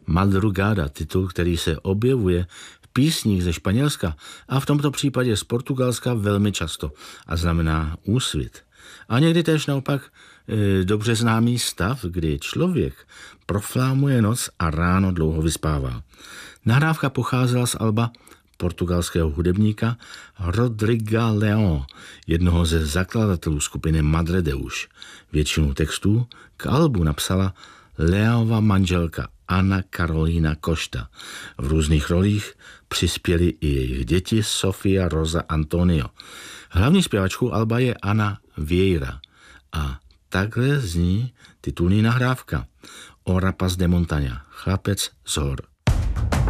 Madrugada, titul, který se objevuje v písních ze Španělska a v tomto případě z Portugalska velmi často a znamená úsvit. A někdy též naopak dobře známý stav, kdy člověk proflámuje noc a ráno dlouho vyspává. Nahrávka pocházela z alba portugalského hudebníka Rodriga Leão, jednoho ze zakladatelů skupiny Madre Deus. Většinu textů k albu napsala Leóva manželka Ana Carolina Costa. V různých rolích přispěly i jejich děti Sofia Rosa Antonio. Hlavní zpěvačkou alba je Ana Vieira a takhle zní titulní nahrávka O rapaz de montaña, chlapec z hor.